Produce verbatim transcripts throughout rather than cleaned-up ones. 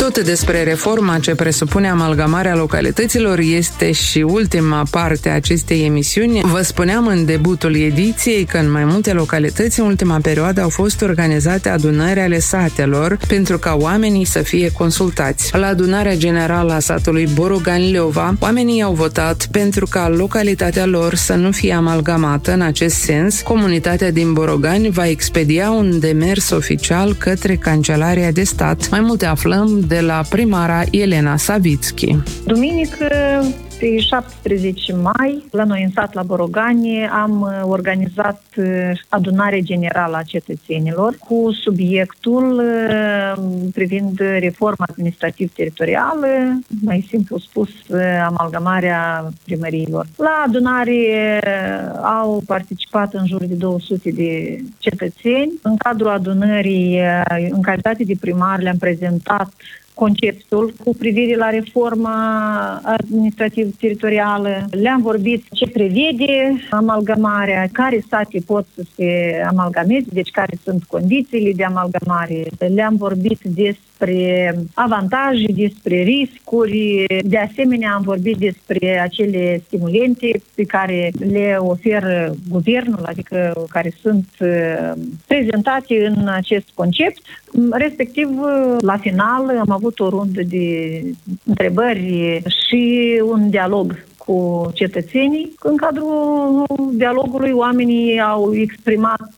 Tot despre reforma ce presupune amalgamarea localităților este și ultima parte a acestei emisiuni. Vă spuneam în debutul ediției că în mai multe localități în ultima perioadă au fost organizate adunări ale satelor pentru ca oamenii să fie consultați. La adunarea generală a satului Borogani-Leova, oamenii au votat pentru ca localitatea lor să nu fie amalgamată. În acest sens, comunitatea din Borogani va expedia un demers oficial către Cancelarea de Stat. Mai multe aflăm de la primara Elena Savitski. Duminică, pe șaptesprezece mai, la noi în sat, la Borogani, am organizat adunare generală a cetățenilor cu subiectul privind reforma administrativ-teritorială, mai simplu spus, amalgamarea primăriilor. La adunare au participat în jur de două sute de cetățeni. În cadrul adunării, în calitate de primar, le-am prezentat conceptul cu privire la reforma administrativ-teritorială. Le-am vorbit ce prevede amalgamarea, care sate pot să se amalgameze, deci care sunt condițiile de amalgamare. Le-am vorbit despre avantaje, despre riscuri. De asemenea, am vorbit despre acele stimulente pe care le oferă guvernul, adică care sunt prezentate în acest concept. Respectiv, la final, am avut o rundă de întrebări și un dialog cu cetățenii. În cadrul dialogului, oamenii au exprimat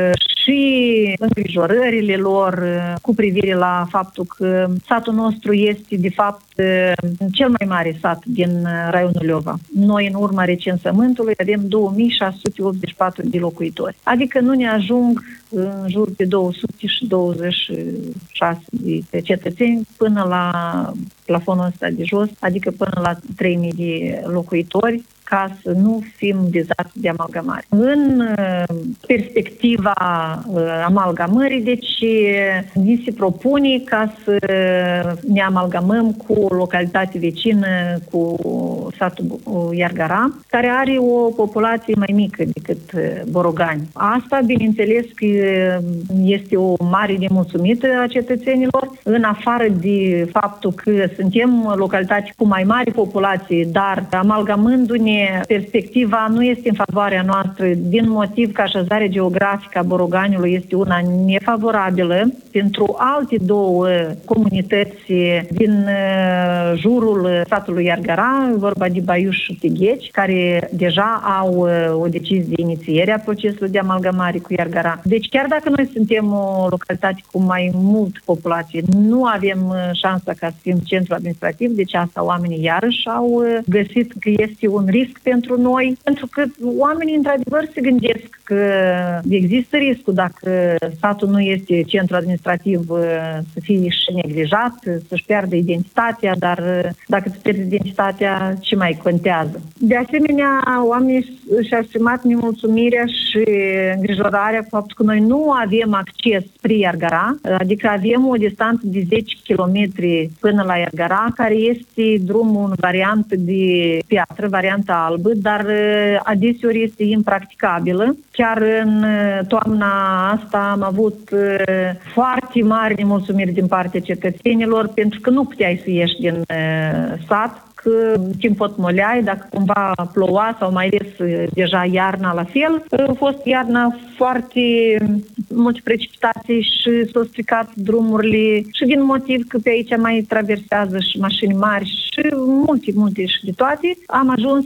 și îngrijorările lor cu privire la faptul că satul nostru este, de fapt, cel mai mare sat din raionul Leova. Noi, în urma recensământului, avem două mii șase sute optzeci și patru de locuitori. Adică nu ne ajung în jur de două sute douăzeci și șase de cetățeni până la plafonul ăsta de jos, adică până la trei mii de locuitori, ca să nu fim vizați de amalgamare. În perspectiva amalgamării, deci, ni se propune ca să ne amalgamăm cu o localitate vecină, cu satul Iargara, care are o populație mai mică decât Borogani. Asta, bineînțeles, că este o mare nemulțumită a cetățenilor, în afară de faptul că suntem localitate cu mai mare populație, dar amalgamându-ne, perspectiva nu este în favoarea noastră, din motiv că așezarea geografică a Boroganiului este una nefavorabilă pentru alte două comunități din jurul satului Iargara, vorba de Baiuș și Tigheci, care deja au o decizie de inițiere a procesului de amalgamare cu Iargara. Deci chiar dacă noi suntem o localitate cu mai mult populație, nu avem șansa ca să fim centru administrativ, deci asta oamenii iarăși au găsit că este un risc pentru noi, pentru că oamenii într-adevăr se gândesc că există riscul dacă satul nu este centru administrativ să fie și neglijat, să-și piardă identitatea, dar dacă îți pierzi identitatea, ce mai contează? De asemenea, oamenii și-au exprimat nemulțumirea și îngrijorarea cu faptul că noi nu avem acces spre Iargara, adică avem o distanță de zece kilometri până la Iargara, care este drumul în variantă de piatră, varianta albă, dar adeseori este impracticabilă. Chiar în toamna asta am avut foarte mari nemulțumiri din partea cetățenilor, pentru că nu puteai să ieși din sat, că timp potmoleai, dacă cumva ploua sau mai ales deja iarna la fel. A fost iarna foarte multe precipitații și s-au stricat drumurile și din motiv că pe aici mai traversează și mașini mari și multe, multe și de toate. Am ajuns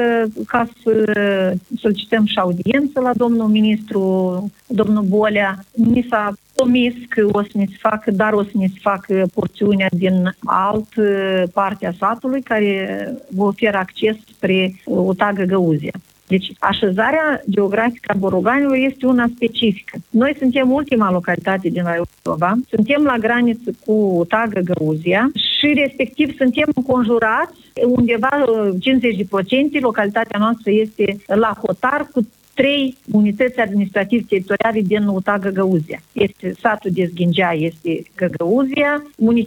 ca să solicităm și audiență la domnul ministru, domnul Bolea. Mi s-a promis că o să ne se facă, dar o să ne se facă porțiunea din alt partea satului care vă oferă acces spre Otagă Găuzia. Deci așezarea geografică a Boroganiului este una specifică. Noi suntem ultima localitate din Raiova, suntem la graniță cu Otagă Găuzia și respectiv suntem înconjurați undeva cincizeci la sută, localitatea noastră este la hotar cu trei unități administrativ-teritoriale din Otagă Găuzia. Este satul de Zghingea, este Găgăuzia,